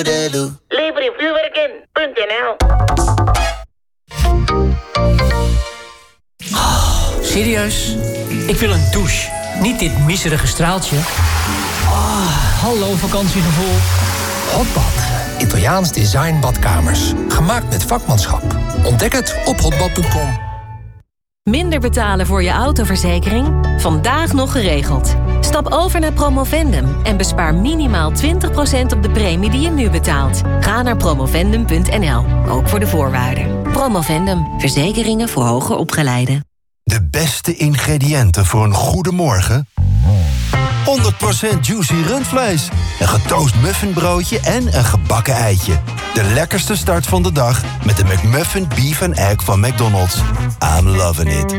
toedeloe. Lever je vuurwerk in.nl. Serieus? Ik wil een douche. Niet dit miserige straaltje. Hallo vakantiegevoel. Hotbad. Italiaans design badkamers. Gemaakt met vakmanschap. Ontdek het op hotbad.com. Minder betalen voor je autoverzekering? Vandaag nog geregeld. Stap over naar Promovendum en bespaar minimaal 20% op de premie die je nu betaalt. Ga naar promovendum.nl, ook voor de voorwaarden. Promovendum, verzekeringen voor hoger opgeleiden. De beste ingrediënten voor een goede morgen? 100% juicy rundvlees, een getoast muffinbroodje en een gebakken eitje. De lekkerste start van de dag met de McMuffin Beef and Egg van McDonald's. I'm loving it.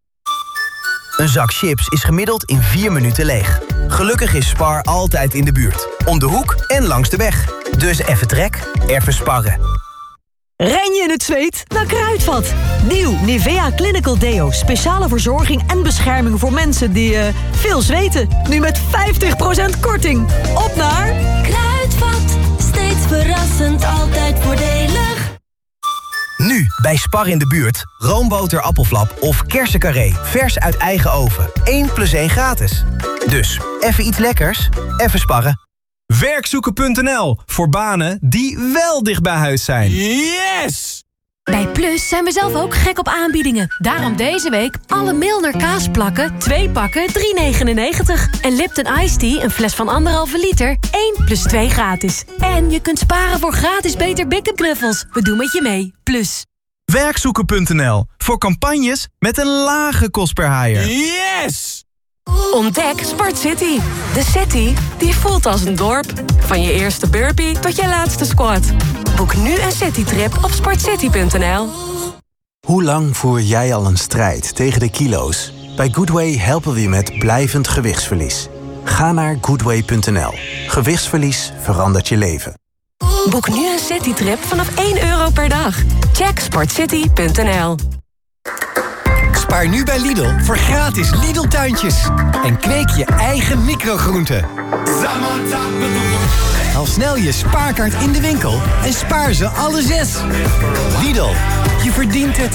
Een zak chips is gemiddeld in 4 minuten leeg. Gelukkig is Spar altijd in de buurt. Om de hoek en langs de weg. Dus even trek, even sparren. Ren je in het zweet? Naar Kruidvat. Nieuw Nivea Clinical Deo. Speciale verzorging en bescherming voor mensen die veel zweten. Nu met 50% korting. Op naar Kruidvat. Steeds verrassend, altijd voordelig. Nu bij Spar in de buurt. Roomboter appelflap of kersencarré. Vers uit eigen oven. 1 + 1 gratis. Dus even iets lekkers, even sparren. Werkzoeken.nl voor banen die wel dicht bij huis zijn. Yes! Bij Plus zijn we zelf ook gek op aanbiedingen. Daarom deze week alle Milner kaasplakken, 2 pakken, €3,99. En Lipton Iced Tea, een fles van 1,5 liter, 1 + 2 gratis. En je kunt sparen voor gratis Beter Big-up knuffels. We doen met je mee. Plus. Werkzoeken.nl voor campagnes met een lage kost per haaier. Yes! Ontdek Sport City. De city die voelt als een dorp. Van je eerste burpee tot je laatste squat. Boek nu een citytrip op sportcity.nl. Hoe lang voer jij al een strijd tegen de kilo's? Bij Goodway helpen we je met blijvend gewichtsverlies. Ga naar goodway.nl. Gewichtsverlies verandert je leven. Boek nu een citytrip vanaf €1 per dag. Check sportcity.nl. Spaar nu bij Lidl voor gratis Lidl-tuintjes. En kweek je eigen microgroenten. Haal snel je spaarkaart in de winkel en spaar ze alle 6. Lidl, je verdient het.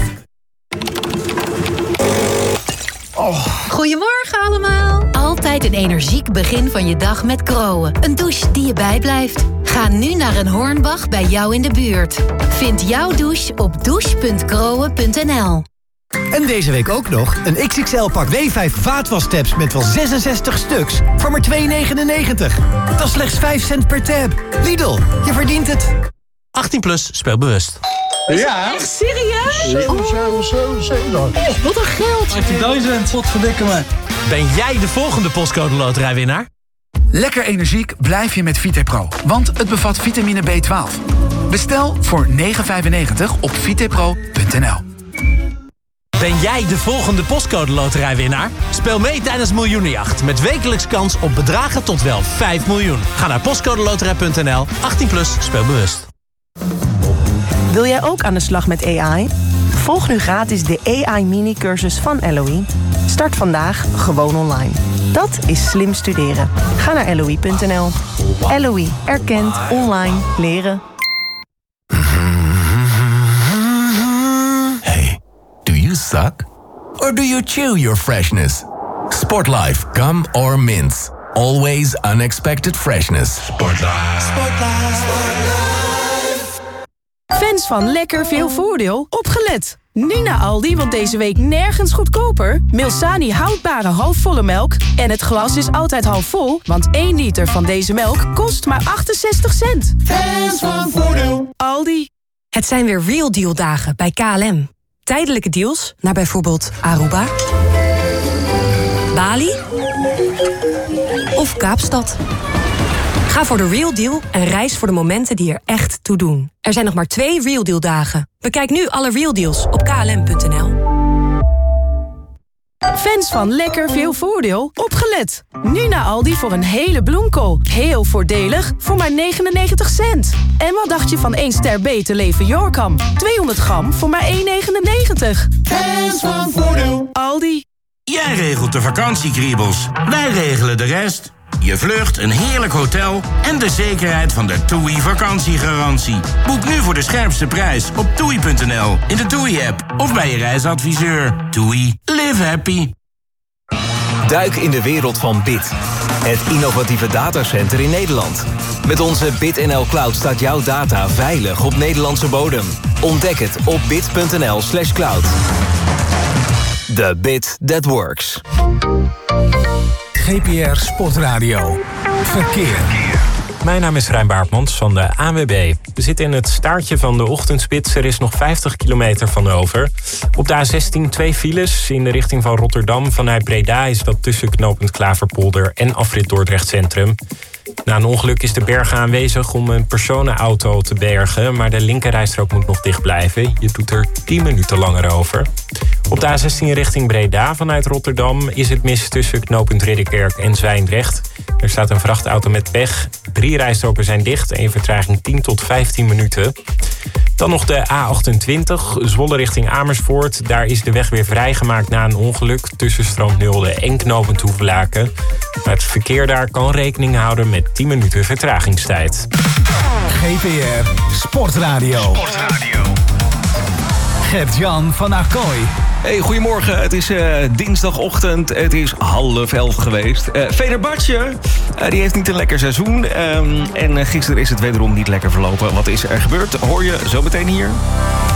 Goedemorgen allemaal. Altijd een energiek begin van je dag met Kroon. Een douche die je bijblijft. Ga nu naar een Hornbach bij jou in de buurt. Vind jouw douche op douche.kroon.nl. En deze week ook nog een XXL-pak W5 vaatwastabs met wel 66 stuks voor maar €2,99. Dat is slechts 5 cent per tab. Lidl, je verdient het. 18+, speel bewust. Ja. Echt serieus? Wat een geld. 18.000, wat verdikken me. Ben jij de volgende postcode loterijwinnaar? Lekker energiek blijf je met VitaPro, want het bevat vitamine B12. Bestel voor €9,95 op vitapro.nl. Ben jij de volgende postcode loterijwinnaar? Speel mee tijdens Miljoenenjacht met wekelijks kans op bedragen tot wel 5 miljoen. Ga naar postcodeloterij.nl. 18+, speel bewust. Wil jij ook aan de slag met AI? Volg nu gratis de AI mini-cursus van LOE. Start vandaag gewoon online. Dat is slim studeren. Ga naar LOE.nl. LOE erkent online leren. Do you suck? Or do you chew your freshness? Sportlife gum or mints. Always unexpected freshness. Fans van lekker veel voordeel, opgelet. Nu naar Aldi, want deze week nergens goedkoper. Milsani houdbare halfvolle melk. En het glas is altijd half vol, want 1 liter van deze melk kost maar 68 cent. Fans van voordeel. Aldi. Het zijn weer Real Deal dagen bij KLM. Tijdelijke deals naar bijvoorbeeld Aruba, Bali of Kaapstad. Ga voor de Real Deal en reis voor de momenten die er echt toe doen. Er zijn nog maar 2 Real Deal dagen. Bekijk nu alle Real Deals op klm.nl. Fans van lekker veel voordeel, opgelet. Nu naar Aldi voor een hele bloemkool. Heel voordelig voor maar 99 cent. En wat dacht je van 1 ster beter leven Yorkam? 200 gram voor maar 1,99. Fans van voordeel. Aldi. Jij regelt de vakantiekriebels. Wij regelen de rest. je vlucht, een heerlijk hotel en de zekerheid van de TUI vakantiegarantie. Boek nu voor de scherpste prijs op TUI.nl, in de TUI-app of bij je reisadviseur. TUI. Live happy. Duik in de wereld van BIT. Het innovatieve datacenter in Nederland. Met onze BitNL Cloud staat jouw data veilig op Nederlandse bodem. Ontdek het op bit.nl/cloud. The bit that works. GPR Sportradio. Verkeer. Mijn naam is Rijn Baartmans van de ANWB. We zitten in het staartje van de ochtendspits. Er is nog 50 kilometer van over. Op de A16 2 files in de richting van Rotterdam. Vanuit Breda is dat tussen knooppunt Klaverpolder en afrit Dordrecht Centrum. Na een ongeluk is de berger aanwezig om een personenauto te bergen, maar de linkerrijstrook moet nog dicht blijven. Je doet er 10 minuten langer over. Op de A16 richting Breda vanuit Rotterdam is het mis tussen knooppunt Ridderkerk en Zwijndrecht. Er staat een vrachtauto met pech. 3 rijstroken zijn dicht en je vertraging 10 tot 15 minuten. Dan nog de A28, Zwolle richting Amersfoort. Daar is de weg weer vrijgemaakt na een ongeluk tussen Strand Nulde en knooppunt Hoevelaken. Maar het verkeer daar kan rekening houden met 10 minuten vertragingstijd. GPR Sportradio. Gert-Jan van Acquoy. Hey, goedemorgen. Het is dinsdagochtend. Het is 10:30 geweest. Fenerbahce, die heeft niet een lekker seizoen. En gisteren is het wederom niet lekker verlopen. Wat is er gebeurd? Hoor je zo meteen hier.